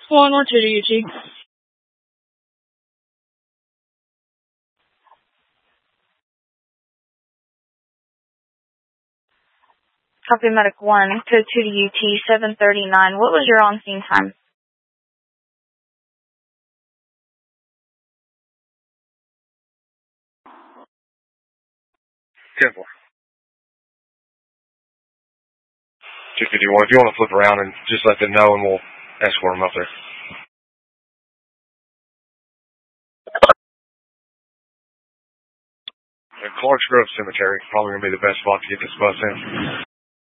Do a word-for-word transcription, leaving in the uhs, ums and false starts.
One or two to U T. Copy medic one, code two to U T, seven thirty-nine. What was your on-scene time? ten four. two fifty-one. If you want to flip around and just let them know, and we'll escort them up there. And Clark's Grove Cemetery, probably going to be the best spot to get this bus in.